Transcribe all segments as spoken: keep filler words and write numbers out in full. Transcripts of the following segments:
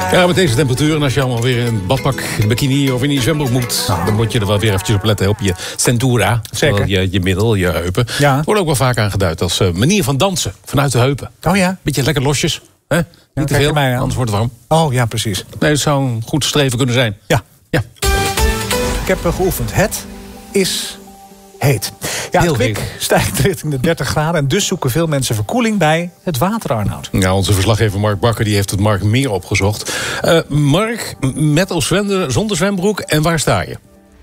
Ja, met deze temperatuur en als je allemaal weer in een badpak, in bikini of in die zwembroek moet... Oh. dan moet je er wel weer eventjes op letten op je centura. Zeker. Je, je middel, je heupen. Ja. Wordt ook wel vaak aangeduid als uh, manier van dansen vanuit de heupen. Oh ja? Beetje lekker losjes. Hè? Niet Ja, te veel, mij anders wordt het warm. Oh ja, precies. Nee, dat zou een goed streven kunnen zijn. Ja. ja. Ik heb geoefend. Het is heet. Ja, Heel het kwik heet. stijgt richting de dertig graden... en dus zoeken veel mensen verkoeling bij het water, Arnoud. Ja, onze verslaggever Mark Bakker die heeft het Mark meer opgezocht. Uh, Mark, met of zonder zwembroek en waar sta je?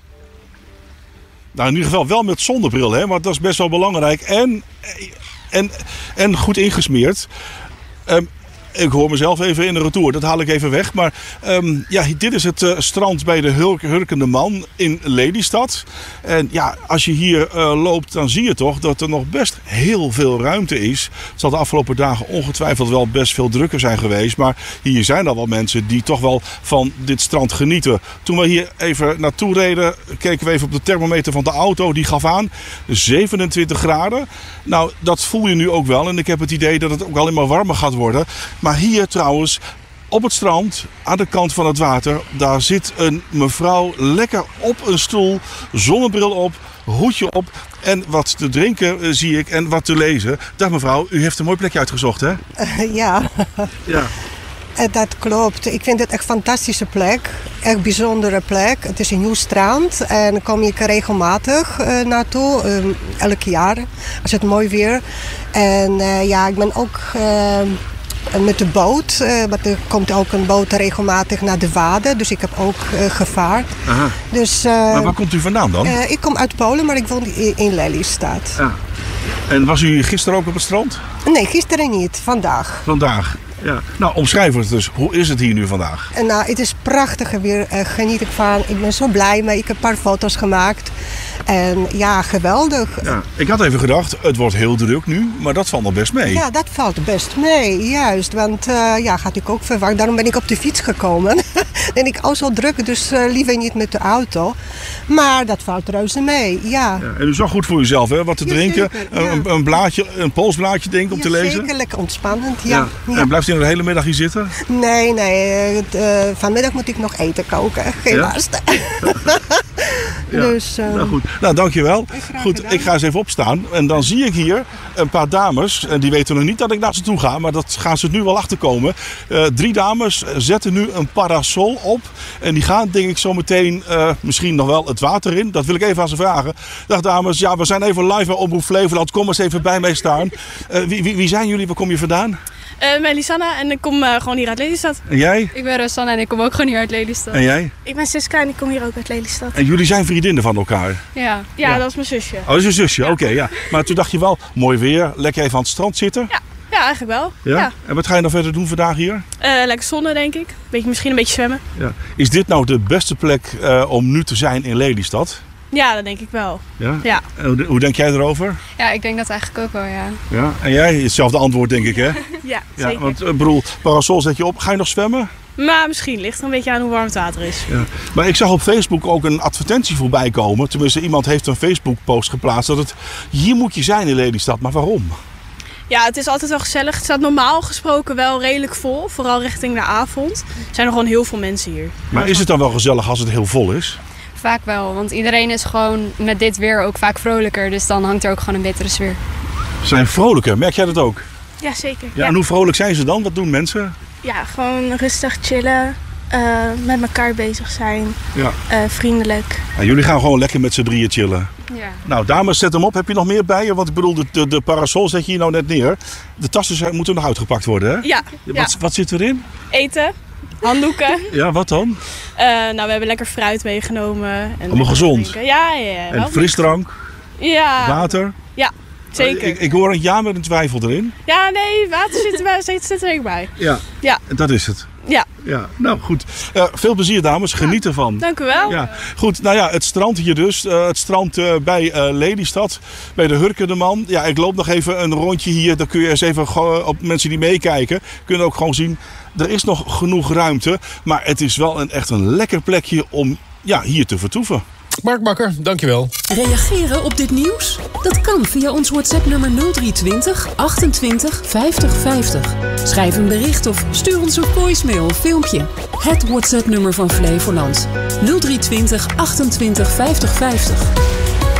Nou, in ieder geval wel met zonnebril, hè, want dat is best wel belangrijk. En, en, en goed ingesmeerd. Um, Ik hoor mezelf even in de retour, dat haal ik even weg. Maar um, ja, dit is het uh, strand bij de Hurk, Hurkende Man in Lelystad. En ja, als je hier uh, loopt, dan zie je toch dat er nog best heel veel ruimte is. Het zal de afgelopen dagen ongetwijfeld wel best veel drukker zijn geweest. Maar hier zijn al wel mensen die toch wel van dit strand genieten. Toen we hier even naartoe reden, keken we even op de thermometer van de auto. Die gaf aan zevenentwintig graden. Nou, dat voel je nu ook wel. En ik heb het idee dat het ook alleen maar warmer gaat worden. Maar hier trouwens, op het strand, aan de kant van het water... daar zit een mevrouw lekker op een stoel, zonnebril op, hoedje op... en wat te drinken uh, zie ik en wat te lezen. Dag mevrouw, u heeft een mooi plekje uitgezocht, hè? Uh, ja. Ja. Uh, dat klopt. Ik vind het echt een fantastische plek. Echt bijzondere plek. Het is een nieuw strand en daar kom ik regelmatig uh, naartoe. Uh, elk jaar, als het mooi weer. En uh, ja, ik ben ook... Uh, met de boot, uh, want er komt ook een boot regelmatig naar de Waden. Dus ik heb ook uh, gevaard. Aha. Dus, uh, maar waar komt u vandaan dan? Uh, ik kom uit Polen, maar ik woon in, in Lelystad. Ja. En was u gisteren ook op het strand? Nee, gisteren niet. Vandaag. Vandaag. Ja. Nou, omschrijf het dus. Hoe is het hier nu vandaag? En, nou, het is prachtig weer. Uh, geniet ik van. Ik ben zo blij mee. Ik heb een paar foto's gemaakt. En ja, geweldig. Ja, ik had even gedacht, het wordt heel druk nu, maar dat valt nog best mee. Ja, dat valt best mee, juist. Want uh, ja, gaat ik ook verwacht. Daarom ben ik op de fiets gekomen. En ik al zo druk, dus uh, liever niet met de auto. Maar dat valt reuze mee, ja. Ja, en u zorgt goed voor uzelf, hè? Wat te ja, drinken, zeker, ja. een, een, blaadje, een polsblaadje denk ik om ja, te lezen. Zeker, lekker ontspannend, ja. ja. ja. En blijft u de hele middag hier zitten? Nee, nee. Uh, vanmiddag moet ik nog eten koken, helaas. Ja? Ja. Dus, uh, nou goed, nou dankjewel. Goed, gedaan. ik ga eens even opstaan en dan zie ik hier een paar dames. En die weten nog niet dat ik naar ze toe ga, maar dat gaan ze nu wel achterkomen. Uh, drie dames zetten nu een parasol op en die gaan denk ik zo meteen uh, misschien nog wel het water in. Dat wil ik even aan ze vragen. Dag dames, ja we zijn even live bij Omroep Flevoland. Kom eens even bij mij staan. Uh, wie, wie, wie zijn jullie? Waar kom je vandaan? Ik uh, ben Lisanna en ik kom uh, gewoon hier uit Lelystad. En jij? Ik ben Rosanna en ik kom ook gewoon hier uit Lelystad. En jij? Ik ben Siska en ik kom hier ook uit Lelystad. En jullie zijn vriendinnen van elkaar? Ja, ja, ja. Dat is mijn zusje. Oh, dat is je zusje, ja. Oké. Okay, ja. Maar toen dacht je wel, mooi weer, lekker even aan het strand zitten? Ja, ja eigenlijk wel. Ja? Ja. En wat ga je dan verder doen vandaag hier? Uh, lekker zonnen denk ik. Beetje, misschien een beetje zwemmen. Ja. Is dit nou de beste plek uh, om nu te zijn in Lelystad? Ja, dat denk ik wel. Ja? Ja. Hoe, hoe denk jij erover? Ja, ik denk dat eigenlijk ook wel, ja. Ja. En jij? Hetzelfde antwoord denk ik, hè? ja, ja, zeker. Want ik bedoel, parasol zet je op. Ga je nog zwemmen? Maar misschien ligt er een beetje aan hoe warm het water is. Ja. Maar ik zag op Facebook ook een advertentie voorbij komen. Tenminste, iemand heeft een Facebook post geplaatst dat het hier moet je zijn in Lelystad. Maar waarom? Ja, het is altijd wel gezellig. Het staat normaal gesproken wel redelijk vol. Vooral richting de avond. Er zijn er gewoon heel veel mensen hier. Maar is het dan wel gezellig als het heel vol is? Vaak wel, want iedereen is gewoon met dit weer ook vaak vrolijker. Dus dan hangt er ook gewoon een betere sfeer. Ze zijn vrolijker, merk jij dat ook? Ja, zeker. Ja, ja. En hoe vrolijk zijn ze dan? Wat doen mensen? Ja, gewoon rustig chillen. Uh, met elkaar bezig zijn. Ja. Uh, vriendelijk. Ja, jullie gaan gewoon lekker met z'n drieën chillen. Ja. Nou, dames, zet hem op. Heb je nog meer bij je? Want ik bedoel, de, de, de parasol zet je hier nou net neer. De tassen zijn, moeten nog uitgepakt worden, hè? Ja. Wat, ja. wat zit erin? Eten. Handdoeken. Ja, wat dan? Uh, nou, we hebben lekker fruit meegenomen. En allemaal gezond? Ja, ja, ja. En frisdrank? Ja. Water? Ja, zeker. Ik, ik hoor een ja met een twijfel erin. Ja, nee, water zit er, bij, zit, zit er ook bij. Ja. Ja. Dat is het. Ja. Ja, nou goed. Uh, veel plezier dames, geniet ervan. Dank u wel. Ja. Goed, nou ja, het strand hier dus. Uh, het strand uh, bij uh, Lelystad, bij de Hurkende Man. Ja, ik loop nog even een rondje hier. Dan kun je eens even uh, op mensen die meekijken, kunnen ook gewoon zien. Er is nog genoeg ruimte, maar het is wel een, echt een lekker plekje om ja, hier te vertoeven. Mark Bakker, dankjewel. Reageren op dit nieuws? Dat kan via ons WhatsApp-nummer nul drie twintig achtentwintig vijftig vijftig. Schrijf een bericht of stuur ons een voicemail of filmpje. Het WhatsApp-nummer van Flevoland. nul drie twintig achtentwintig vijftig vijftig.